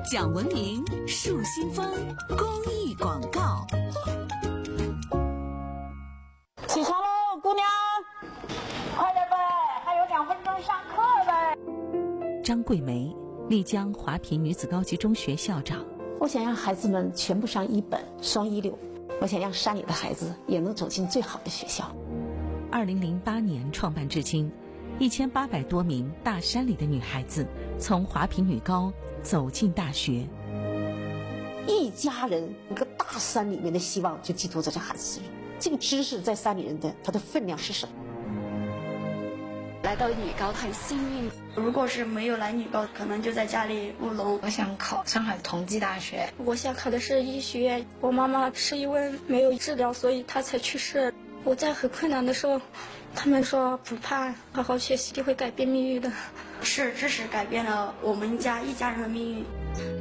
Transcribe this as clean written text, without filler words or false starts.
讲文明树新风公益广告。 起床喽，姑娘，快点呗，还有2分钟上课呗。 张桂梅，丽江华坪女子高级中学校长。 我想让孩子们全部上一本双一流，我想让山里的孩子也能走进最好的学校。 2008年创办至今，1800多名大山里的女孩子从华坪女高走进大学。 一家人一个大山里面的希望就寄托在这孩子身上。这个知识在山里人的它的分量是什么？ 来到女高很幸运， 如果是没有来女高，可能就在家里务农。 我想考上海同济大学， 我想考的是医学院。我妈妈是因为没有治疗，所以她才去世。我在很困难的时候，他们说不怕，好好学习就会改变命运的。 是知识改变了我们一家人的命运。